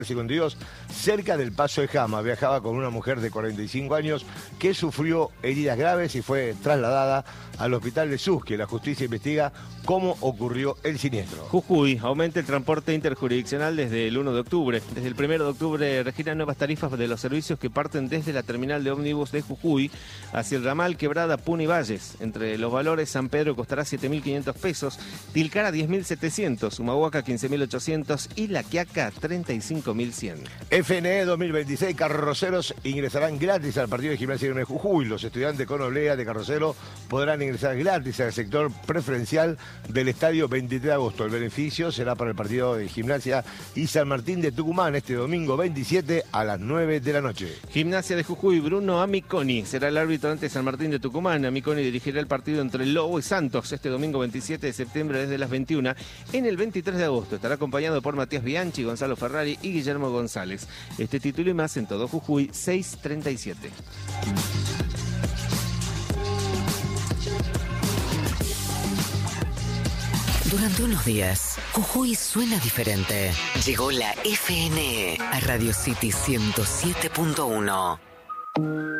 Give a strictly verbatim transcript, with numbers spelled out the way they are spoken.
cincuenta y dos, cerca del Paso de Jama. Viajaba con una mujer de cuarenta y cinco años que sufrió heridas graves y fue trasladada al hospital de Susque. La justicia investiga cómo ocurrió el siniestro. Jujuy aumenta el transporte interjurisdiccional desde el uno de octubre. Desde el primero de octubre regirán nuevas tarifas de los servicios que parten desde la terminal de ómnibus de Jujuy hacia el ramal Quebrada, Puna y Valles. Entre los valores, San Pedro costará siete mil quinientos pesos, Tilcara diez mil setecientos, Humahuaca quince mil ochocientos y La Quiaca treinta y cinco mil cien. F N E dos mil veintiséis, carroceros ingresarán gratis al partido de Gimnasia de Jujuy. Los estudiantes con oblea de carrocero podrán ingresar gratis al sector preferencial del estadio veintitrés de agosto. El beneficio será para el partido de Gimnasia y San Martín de Tucumán este domingo veintisiete a las nueve de la noche. Gimnasia de Jujuy, Bruno Amiconi será el árbitro ante San Martín de Tucumán. Amiconi dirigirá el partido entre el Lobo y Santos este domingo veintisiete de septiembre desde las veintiuna. En el veintitrés de agosto estará acompañado por Matías Bianchi, Gonzalo Ferrari y Guillermo González. Este título y más en todo Jujuy seiscientos treinta y siete. Durante unos días, Jujuy suena diferente. Llegó la F N E a Radio City ciento siete punto uno.